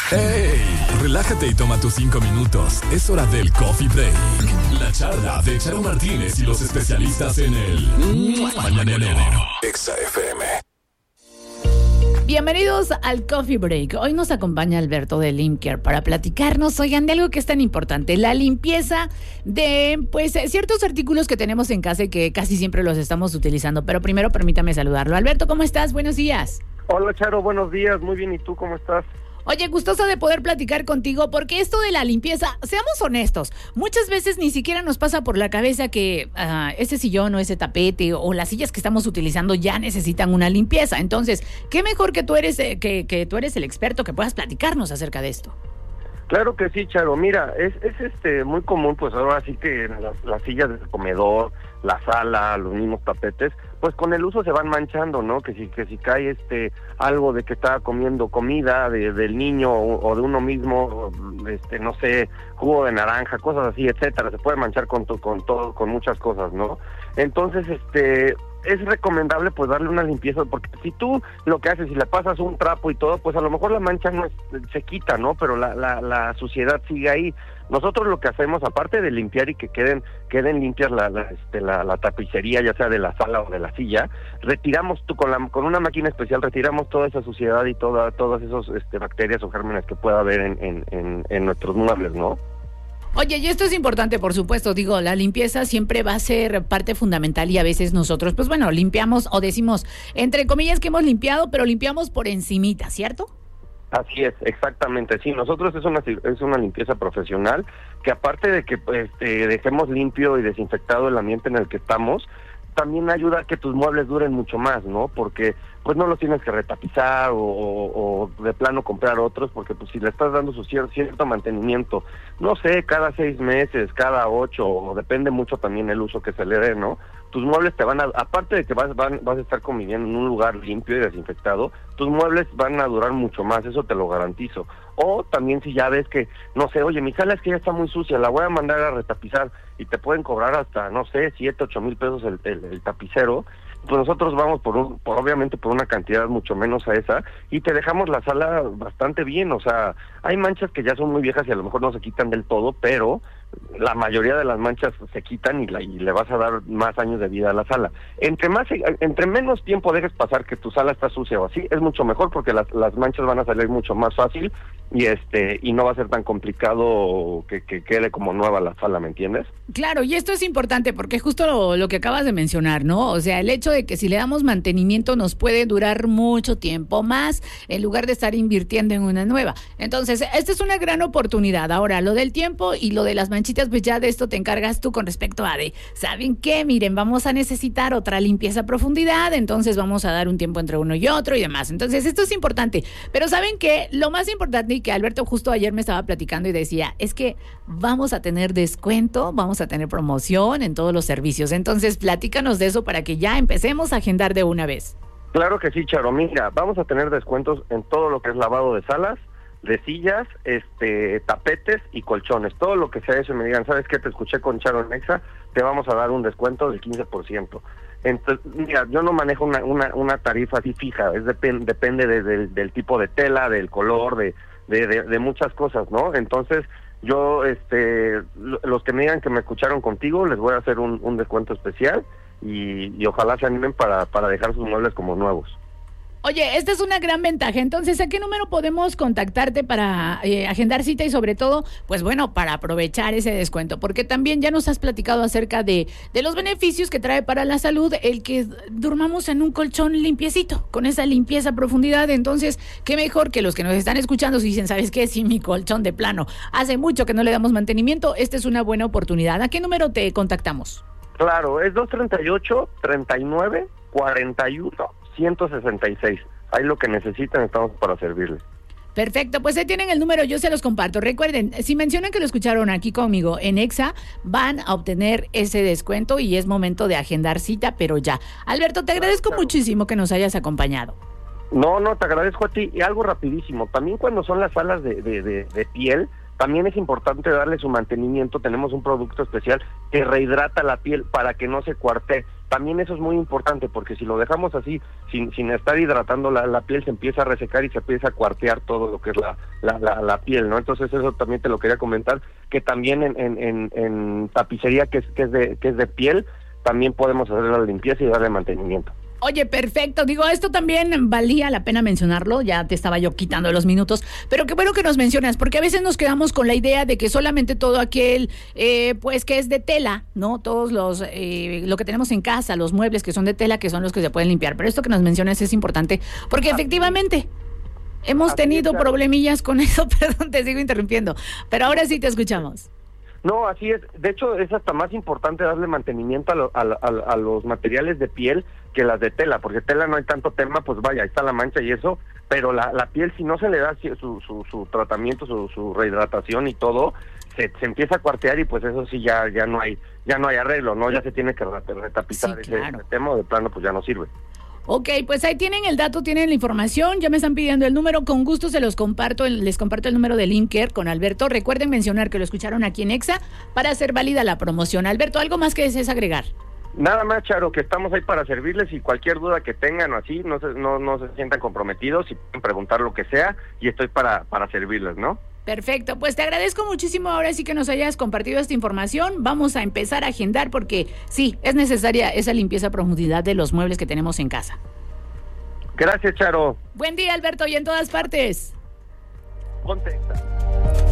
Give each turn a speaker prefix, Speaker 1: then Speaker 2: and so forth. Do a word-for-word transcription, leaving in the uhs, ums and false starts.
Speaker 1: ¡Ey! Relájate y toma tus cinco minutos. Es hora del Coffee Break. La charla de Charo Martínez y los especialistas en el Mañanero. Exa F M.
Speaker 2: Bienvenidos al Coffee Break. Hoy nos acompaña Alberto de Limcare para platicarnos, oigan, de algo que es tan importante, la limpieza de, pues, ciertos artículos que tenemos en casa y que casi siempre los estamos utilizando. Pero primero permítame saludarlo. Alberto, ¿cómo estás? Buenos días.
Speaker 3: Hola, Charo, buenos días. Muy bien, ¿y tú cómo estás?
Speaker 2: Oye, gustoso de poder platicar contigo, porque esto de la limpieza, seamos honestos, muchas veces ni siquiera nos pasa por la cabeza que uh, ese sillón o ese tapete o las sillas que estamos utilizando ya necesitan una limpieza. Entonces, qué mejor que tú eres eh, que, que tú eres el experto, que puedas platicarnos acerca de esto.
Speaker 3: Claro que sí, Charo. Mira, es, es este muy común, pues ahora sí que las, las sillas del comedor, la sala, los mismos tapetes, pues con el uso se van manchando, ¿no? Que si que si cae este algo de que está comiendo comida de, del niño o, o de uno mismo, este no sé, jugo de naranja, cosas así, etcétera, se puede manchar con to, con todo, con muchas cosas, ¿no? Entonces, este es recomendable pues darle una limpieza, porque si tú lo que haces, si le pasas un trapo y todo, pues a lo mejor la mancha no es, se quita, ¿no? Pero la, la, la suciedad sigue ahí. Nosotros lo que hacemos, aparte de limpiar y que queden queden limpias la, la, este, la, la tapicería, ya sea de la sala o de la silla, retiramos tú con la con una máquina especial, retiramos toda esa suciedad y toda todas esas este, bacterias o gérmenes que pueda haber en, en, en, en nuestros muebles, ¿no?
Speaker 2: Oye, y esto es importante, por supuesto, digo, la limpieza siempre va a ser parte fundamental y a veces nosotros, pues bueno, limpiamos o decimos, entre comillas, que hemos limpiado, pero limpiamos por encimita, ¿cierto?
Speaker 3: Así es, exactamente, sí, nosotros es una es una limpieza profesional que aparte de que pues, eh, dejemos limpio y desinfectado el ambiente en el que estamos, también ayuda a que tus muebles duren mucho más, ¿no? Porque pues no los tienes que retapizar o, o, o de plano comprar otros, porque pues si le estás dando su cierto, cierto mantenimiento, no sé, cada seis meses, cada ocho, o depende mucho también el uso que se le dé, ¿no? Tus muebles te van a, aparte de que vas, van, vas a estar conviviendo en un lugar limpio y desinfectado, tus muebles van a durar mucho más, eso te lo garantizo. O también si ya ves que, no sé, oye, mi sala es que ya está muy sucia, la voy a mandar a retapizar y te pueden cobrar hasta, no sé, siete, ocho mil pesos el, el, el tapicero, pues nosotros vamos por, un, por obviamente por una cantidad mucho menos a esa y te dejamos la sala bastante bien. O sea, hay manchas que ya son muy viejas y a lo mejor no se quitan del todo, pero la mayoría de las manchas se quitan y, la, y le vas a dar más años de vida a la sala. Entre más, entre menos tiempo dejes pasar que tu sala está sucia o así, es mucho mejor porque las, las manchas van a salir mucho más fácil y este y no va a ser tan complicado que, que quede como nueva la sala, ¿me entiendes?
Speaker 2: Claro, y esto es importante porque justo lo, lo que acabas de mencionar, ¿no? O sea, el hecho de que si le damos mantenimiento nos puede durar mucho tiempo más en lugar de estar invirtiendo en una nueva. Entonces, esta es una gran oportunidad. Ahora, lo del tiempo y lo de las manchitas, pues ya de esto te encargas tú con respecto a de, ¿saben qué? Miren, vamos a necesitar otra limpieza a profundidad, entonces vamos a dar un tiempo entre uno y otro y demás. Entonces, esto es importante. Pero ¿saben qué? Lo más importante y que Alberto justo ayer me estaba platicando y decía, es que vamos a tener descuento, vamos a tener promoción en todos los servicios. Entonces, platícanos de eso para que ya empecemos a agendar de una vez.
Speaker 3: Claro que sí, Charo. Mira, vamos a tener descuentos en todo lo que es lavado de salas, de sillas, este, tapetes y colchones. Todo lo que sea eso, me digan, ¿sabes qué? Te escuché con Charo en Exa, te vamos a dar un descuento del quince por ciento. Entonces, mira, yo no manejo una una, una tarifa así fija, es depend, depende de, de, del tipo de tela, del color, de, de, de, de muchas cosas, ¿no? Entonces, yo, este, los que me digan que me escucharon contigo, les voy a hacer un, un descuento especial y, y ojalá se animen para, para dejar sus muebles como nuevos.
Speaker 2: Oye, esta es una gran ventaja. Entonces, ¿a qué número podemos contactarte para eh, agendar cita y sobre todo, pues bueno, para aprovechar ese descuento? Porque también ya nos has platicado acerca de, de los beneficios que trae para la salud el que durmamos en un colchón limpiecito, con esa limpieza a profundidad. Entonces, qué mejor que los que nos están escuchando si dicen, ¿sabes qué? Si mi colchón de plano hace mucho que no le damos mantenimiento, esta es una buena oportunidad. ¿A qué número te contactamos?
Speaker 3: Claro, es dos treinta y ocho, treinta y nueve, cuarenta y uno, ciento sesenta y seis. Ahí lo que necesitan, estamos para servirles.
Speaker 2: Perfecto, pues ahí tienen el número, yo se los comparto. Recuerden, si mencionan que lo escucharon aquí conmigo en Exa, van a obtener ese descuento y es momento de agendar cita, pero ya. Alberto, te agradezco claro. muchísimo que nos hayas acompañado.
Speaker 3: No, no, te agradezco a ti. Y algo rapidísimo, también cuando son las salas de, de, de, de piel, también es importante darle su mantenimiento. Tenemos un producto especial que rehidrata la piel para que no se cuartee. También eso es muy importante, porque si lo dejamos así, sin sin estar hidratando la, la piel, se empieza a resecar y se empieza a cuartear todo lo que es la la, la, la piel, ¿no? Entonces eso también te lo quería comentar, que también en, en, en, en tapicería que es, que es de que es de piel, también podemos hacer la limpieza y darle mantenimiento.
Speaker 2: Oye, perfecto. Digo, esto también valía la pena mencionarlo, ya te estaba yo quitando los minutos, pero qué bueno que nos mencionas, porque a veces nos quedamos con la idea de que solamente todo aquel, eh, pues que es de tela, ¿no? Todos los, eh, lo que tenemos en casa, los muebles que son de tela, que son los que se pueden limpiar, pero esto que nos mencionas es importante, porque efectivamente hemos tenido problemillas con eso, perdón, te sigo interrumpiendo, pero ahora sí te escuchamos.
Speaker 3: No, así es. De hecho, es hasta más importante darle mantenimiento a, lo, a, a, a los materiales de piel que las de tela, porque tela no hay tanto tema, pues vaya, ahí está la mancha y eso, pero la, la piel, si no se le da su, su, su tratamiento, su, su rehidratación y todo, se, se empieza a cuartear y pues eso sí ya ya no hay ya no hay arreglo, ¿no? Ya se tiene que retapizar sí, claro. ese, ese tema, de plano pues ya no sirve.
Speaker 2: Ok, pues ahí tienen el dato, tienen la información, ya me están pidiendo el número, con gusto se los comparto, les comparto el número de Limcare con Alberto. Recuerden mencionar que lo escucharon aquí en Exa para hacer válida la promoción. Alberto, ¿algo más que desees agregar?
Speaker 3: Nada más, Charo, que estamos ahí para servirles y cualquier duda que tengan o así, no se, no, no se sientan comprometidos y pueden preguntar lo que sea y estoy para, para servirles, ¿no?
Speaker 2: Perfecto, pues te agradezco muchísimo ahora sí que nos hayas compartido esta información. Vamos a empezar a agendar porque sí, es necesaria esa limpieza a profundidad de los muebles que tenemos en casa.
Speaker 3: Gracias, Charo.
Speaker 2: Buen día, Alberto, y en todas partes.
Speaker 3: Ponte.